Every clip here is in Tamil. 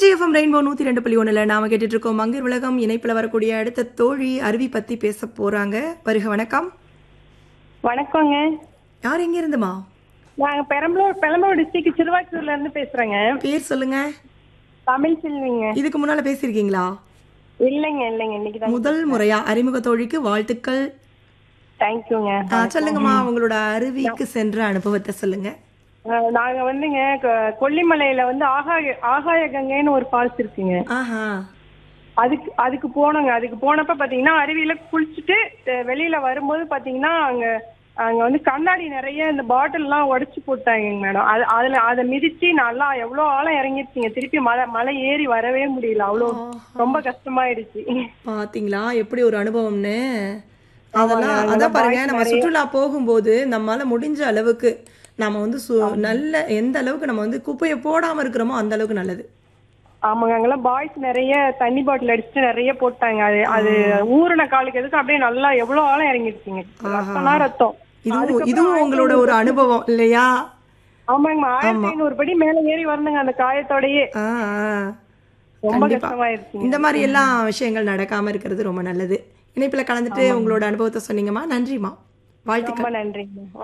திருச்சி எஃப்எம் ரெயின்போ 102.1 நாம கேட்டுட்டு இருக்கோம். மங்கர் உலகம் இணைப்புல வரக்கூடிய அடுத்த தோழி அருவி பத்தி பேச போறாங்க. வருக வணக்கம். வணக்கங்க. யார் எங்க இருந்துமா? நாங்க பெரம்பலூர் டிஸ்ட்ரிக்ட் சிறுவாச்சூர்ல இருந்து பேசுறேங்க. பேர் சொல்லுங்க. தமிழ் செல்விங்க. இதுக்கு முன்னால பேசிருக்கீங்களா? இல்லைங்க இன்னைக்கு தான் முதல் முறையா அறிமுக தோழிக்கு வாழ்த்துக்கள். தேங்க்யூங்க. சொல்லுங்கம்மா, உங்களோட அருவிக்கு சென்ற அனுபவத்தை சொல்லுங்க. நாங்க வந்துங்க கொல்லிமலையில வந்து ஆகாய கங்கைன்னு ஒரு ஃபால்ஸ் இருக்குங்க. ஆஹா. அதுக்கு போனோங்க. அதுக்கு போனப்ப பாத்தீங்கன்னா அருவியில குளிச்சுட்டு வெளியில வரும்போது பாத்தீங்கன்னா அங்க வந்து கண்ணாடி நிறைய இந்த பாட்டில் எல்லாம் உடைச்சு போட்டாங்க மேடம். அதை மிதிச்சு நல்லா எவ்வளவு ஆழம் இறங்கிருச்சுங்க. திருப்பி மலை ஏறி வரவே முடியல. அவ்வளவு ரொம்ப கஷ்டமாயிடுச்சு. பாத்தீங்களா எப்படி ஒரு அனுபவம்னு. அதான் பாருங்க, நம்ம சுற்றுலா போகும்போது நம்மளால முடிஞ்ச அளவுக்கு நம்ம வந்து நல்ல எந்த அளவுக்கு நம்ம வந்து குப்பையை போடாம இருக்கிறோமோ அந்த அளவுக்கு நல்லது. ஆமாங்க. அங்கெல்லாம் பாய்ஸ் நிறைய தண்ணி பாட்டில் அடிச்சுட்டு நிறைய போட்டாங்க. அது ஊறின காலுக்கு எதுக்கு அப்படியே நல்லா எவ்வளவு ஆழம் இறங்கிடுச்சுங்க. ரத்தம். இதுவும் உங்களோட ஒரு அனுபவம் இல்லையா? ஆமாங்க. 1500 படி மேல ஏறி வரணுங்க அந்த காயத்தோடயே. ரொம்ப கஷ்டமாயிருச்சு. இந்த மாதிரி எல்லாம் விஷயங்கள் நடக்காம இருக்கிறது ரொம்ப நல்லது. இணைப்புல கலந்துட்டு உங்களோட அனுபவத்தை சொன்னீங்கம்மா. நன்றிம்மா. வாழ்த்துக்கள். நன்றிங்க.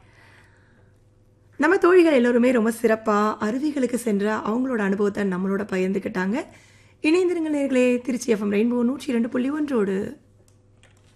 நம்ம தோழிகள் எல்லோருமே ரொம்ப சிறப்பா அருவிகளுக்கு சென்ற அவங்களோட அனுபவத்தை நம்மளோட பகிர்ந்துக்கிட்டாங்க. இணைந்திருங்க நேயர்களே, திருச்சி எஃப்எம் ரெயின்போ 102.1.